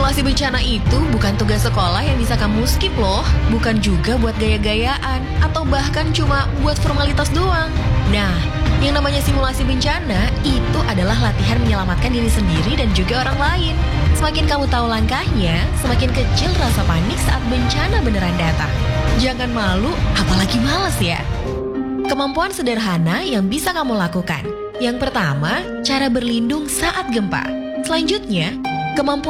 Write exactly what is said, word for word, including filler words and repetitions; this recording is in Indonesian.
Simulasi bencana itu bukan tugas sekolah yang bisa kamu skip loh. Bukan juga buat gaya-gayaan atau bahkan cuma buat formalitas doang. Nah, yang namanya simulasi bencana itu adalah latihan menyelamatkan diri sendiri dan juga orang lain. Semakin kamu tahu langkahnya, semakin kecil rasa panik saat bencana beneran datang. Jangan malu, apalagi malas ya. Kemampuan sederhana yang bisa kamu lakukan. Yang pertama, cara berlindung saat gempa. Selanjutnya, kemampuan